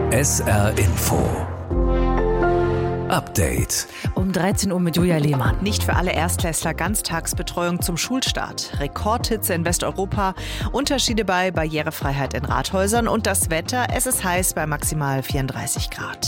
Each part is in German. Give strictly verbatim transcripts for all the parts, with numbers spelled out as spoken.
S R Info Update. Um dreizehn Uhr mit Julia Lehmann. Nicht für alle Erstklässler Ganztagsbetreuung zum Schulstart. Rekordhitze in Westeuropa, Unterschiede bei Barrierefreiheit in Rathäusern und das Wetter. Es ist heiß bei maximal vierunddreißig Grad.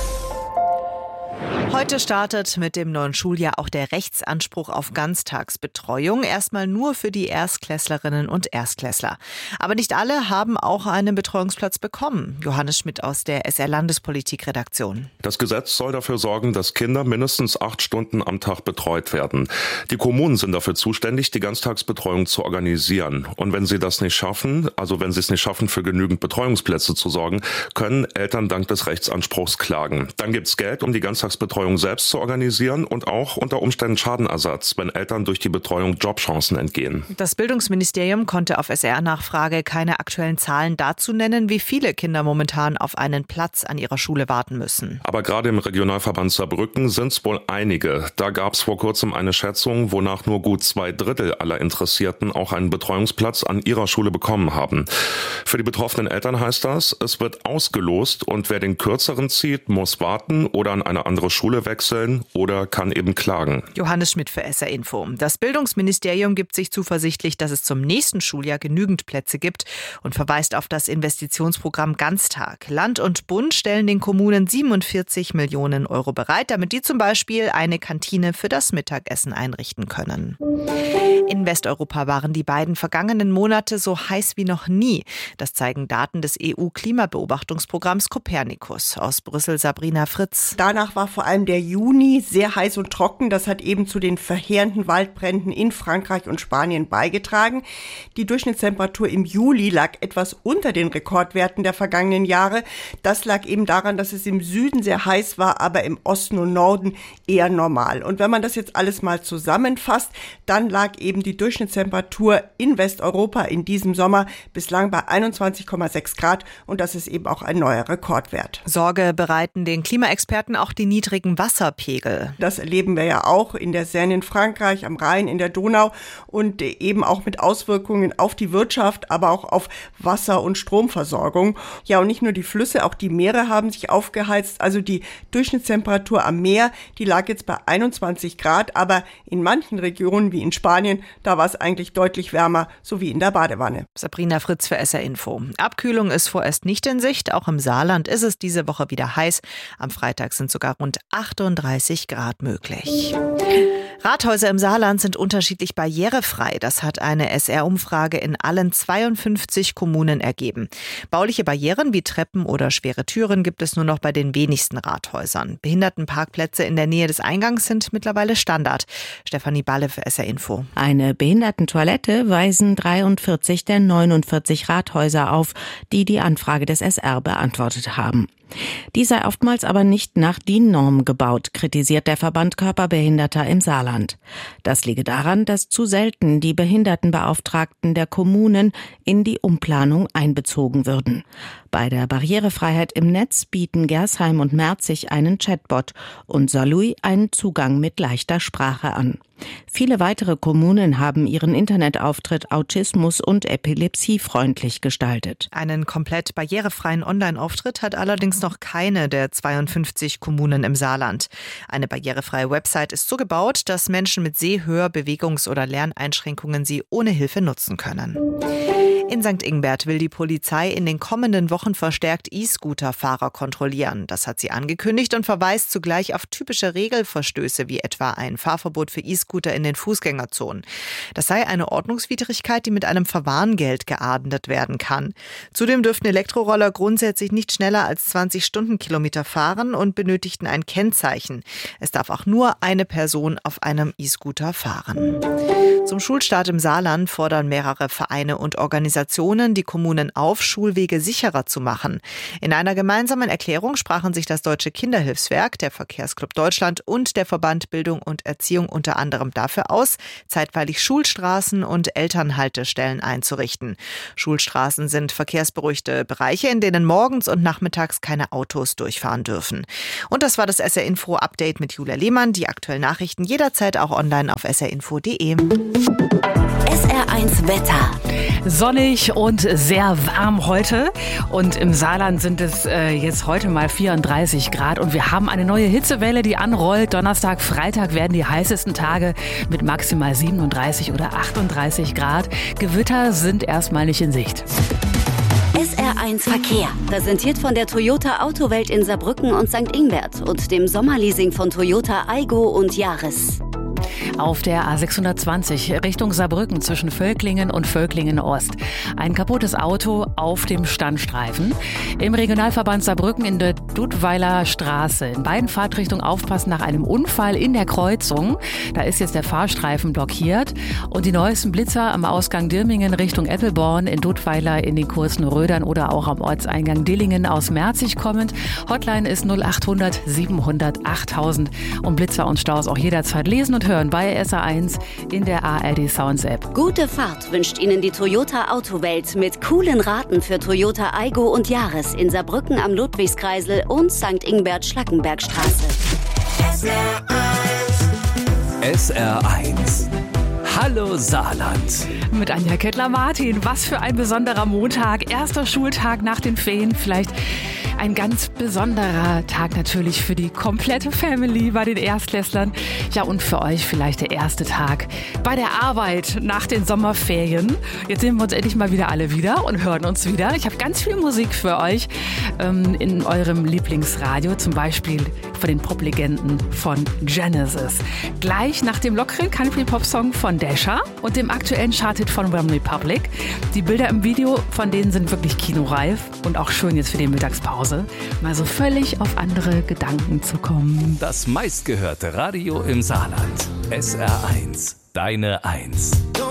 Heute startet mit dem neuen Schuljahr auch der Rechtsanspruch auf Ganztagsbetreuung. Erstmal nur für die Erstklässlerinnen und Erstklässler. Aber nicht alle haben auch einen Betreuungsplatz bekommen. Johannes Schmidt aus der S R-Landespolitik-Redaktion. Das Gesetz soll dafür sorgen, dass Kinder mindestens acht Stunden am Tag betreut werden. Die Kommunen sind dafür zuständig, die Ganztagsbetreuung zu organisieren. Und wenn sie das nicht schaffen, also wenn sie es nicht schaffen, für genügend Betreuungsplätze zu sorgen, können Eltern dank des Rechtsanspruchs klagen. Dann gibt's Geld, um die Ganztagsbetreuung selbst zu organisieren und auch unter Umständen Schadenersatz, wenn Eltern durch die Betreuung Jobchancen entgehen. Das Bildungsministerium konnte auf S R-Nachfrage keine aktuellen Zahlen dazu nennen, wie viele Kinder momentan auf einen Platz an ihrer Schule warten müssen. Aber gerade im Regionalverband Saarbrücken sind es wohl einige. Da gab es vor kurzem eine Schätzung, wonach nur gut zwei Drittel aller Interessierten auch einen Betreuungsplatz an ihrer Schule bekommen haben. Für die betroffenen Eltern heißt das, es wird ausgelost und wer den kürzeren zieht, muss warten oder an eine andere Schule wechseln oder kann eben klagen. Johannes Schmidt für S R Info. Das Bildungsministerium gibt sich zuversichtlich, dass es zum nächsten Schuljahr genügend Plätze gibt und verweist auf das Investitionsprogramm Ganztag. Land und Bund stellen den Kommunen siebenundvierzig Millionen Euro bereit, damit die zum Beispiel eine Kantine für das Mittagessen einrichten können. In Westeuropa waren die beiden vergangenen Monate so heiß wie noch nie. Das zeigen Daten des E U-Klimabeobachtungsprogramms Copernicus. Aus Brüssel Sabrina Fritz. Danach war vor allem der Juni sehr heiß und trocken. Das hat eben zu den verheerenden Waldbränden in Frankreich und Spanien beigetragen. Die Durchschnittstemperatur im Juli lag etwas unter den Rekordwerten der vergangenen Jahre. Das lag eben daran, dass es im Süden sehr heiß war, aber im Osten und Norden eher normal. Und wenn man das jetzt alles mal zusammenfasst, dann lag eben die Durchschnittstemperatur in Westeuropa in diesem Sommer bislang bei einundzwanzig Komma sechs Grad und das ist eben auch ein neuer Rekordwert. Sorge bereiten den Klimaexperten auch die niedrigen Wasserpegel. Das erleben wir ja auch in der Seine in Frankreich, am Rhein, in der Donau und eben auch mit Auswirkungen auf die Wirtschaft, aber auch auf Wasser- und Stromversorgung. Ja, und nicht nur die Flüsse, auch die Meere haben sich aufgeheizt. Also die Durchschnittstemperatur am Meer, die lag jetzt bei einundzwanzig Grad, aber in manchen Regionen wie in Spanien, da war es eigentlich deutlich wärmer, so wie in der Badewanne. Sabrina Fritz für S R Info. Abkühlung ist vorerst nicht in Sicht. Auch im Saarland ist es diese Woche wieder heiß. Am Freitag sind sogar rund achtunddreißig Grad möglich. Rathäuser im Saarland sind unterschiedlich barrierefrei. Das hat eine S R-Umfrage in allen zweiundfünfzig Kommunen ergeben. Bauliche Barrieren wie Treppen oder schwere Türen gibt es nur noch bei den wenigsten Rathäusern. Behindertenparkplätze in der Nähe des Eingangs sind mittlerweile Standard. Stefanie Balle für S R Info. Eine Behindertentoilette weisen dreiundvierzig der neunundvierzig Rathäuser auf, die die Anfrage des S R beantwortet haben. Die sei oftmals aber nicht nach D I N-Norm gebaut, kritisiert der Verband Körperbehinderter im Saarland. Das liege daran, dass zu selten die Behindertenbeauftragten der Kommunen in die Umplanung einbezogen würden. Bei der Barrierefreiheit im Netz bieten Gersheim und Merzig einen Chatbot und Saarlouis einen Zugang mit leichter Sprache an. Viele weitere Kommunen haben ihren Internetauftritt autismus- und epilepsiefreundlich gestaltet. Einen komplett barrierefreien Online-Auftritt hat allerdings noch keine der zweiundfünfzig Kommunen im Saarland. Eine barrierefreie Website ist so gebaut, dass Menschen mit Seh-, Hör-, Bewegungs- oder Lerneinschränkungen sie ohne Hilfe nutzen können. In Sankt Ingbert will die Polizei in den kommenden Wochen verstärkt E-Scooter-Fahrer kontrollieren. Das hat sie angekündigt und verweist zugleich auf typische Regelverstöße wie etwa ein Fahrverbot für E-Scooter in den Fußgängerzonen. Das sei eine Ordnungswidrigkeit, die mit einem Verwarngeld geahndet werden kann. Zudem dürften Elektroroller grundsätzlich nicht schneller als zwanzig Stundenkilometer fahren und benötigten ein Kennzeichen. Es darf auch nur eine Person auf einem E-Scooter fahren. Zum Schulstart im Saarland fordern mehrere Vereine und Organisationen die Kommunen auf, Schulwege sicherer zu machen. In einer gemeinsamen Erklärung sprachen sich das Deutsche Kinderhilfswerk, der Verkehrsclub Deutschland und der Verband Bildung und Erziehung unter anderem dafür aus, zeitweilig Schulstraßen und Elternhaltestellen einzurichten. Schulstraßen sind verkehrsberuhigte Bereiche, in denen morgens und nachmittags keine Autos durchfahren dürfen. Und das war das S R Info Update mit Julia Lehmann. Die aktuellen Nachrichten jederzeit auch online auf s r info punkt d e. S R eins Wetter. Sonnig Sonnig und sehr warm heute. Und im Saarland sind es äh, jetzt heute mal vierunddreißig Grad. Und wir haben eine neue Hitzewelle, die anrollt. Donnerstag, Freitag werden die heißesten Tage mit maximal siebenunddreißig oder achtunddreißig Grad. Gewitter sind erstmal nicht in Sicht. S R eins Verkehr, präsentiert von der Toyota Autowelt in Saarbrücken und Sankt Ingbert und dem Sommerleasing von Toyota Aygo und Yaris. Auf der A sechshundertzwanzig Richtung Saarbrücken zwischen Völklingen und Völklingen-Ost. Ein kaputtes Auto auf dem Standstreifen. Im Regionalverband Saarbrücken in der Dudweiler Straße. In beiden Fahrtrichtungen aufpassen nach einem Unfall in der Kreuzung. Da ist jetzt der Fahrstreifen blockiert. Und die neuesten Blitzer am Ausgang Dirmingen Richtung Eppelborn, in Dudweiler, in den kurzen Rödern oder auch am Ortseingang Dillingen aus Merzig kommend. Hotline ist null achthundert siebenhundert achttausend. Und Blitzer und Staus auch jederzeit lesen und hören bei S R eins in der A R D Sounds App. Gute Fahrt wünscht Ihnen die Toyota Autowelt mit coolen Raten für Toyota Aygo und Yaris in Saarbrücken am Ludwigskreisel und Sankt Ingbert Schlackenbergstraße. S R eins. S R eins. Hallo Saarland. Mit Anja Kettler-Martin. Was für ein besonderer Montag. Erster Schultag nach den Ferien. Vielleicht ein ganz besonderer Tag natürlich für die komplette Family bei den Erstklässlern. Ja, und für euch vielleicht der erste Tag bei der Arbeit nach den Sommerferien. Jetzt sehen wir uns endlich mal wieder alle wieder und hören uns wieder. Ich habe ganz viel Musik für euch ähm, in eurem Lieblingsradio. Zum Beispiel von den Poplegenden von Genesis. Gleich nach dem lockeren Country-Pop-Song von Dasher und dem aktuellen Charthit von One Republic. Die Bilder im Video von denen sind wirklich kinoreif und auch schön jetzt für die Mittagspause. Mal so völlig auf andere Gedanken zu kommen. Das meistgehörte Radio im Saarland. S R eins. Deine Eins.